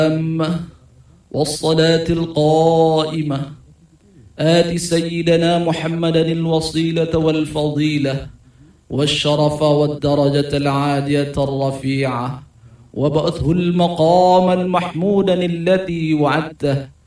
والصلاة القائمة آت سيدنا محمدا الوصيلة والفضيلة والشرف والدرجة العالية الرفيعة وابعثه المقام المحمودا الذي وعدته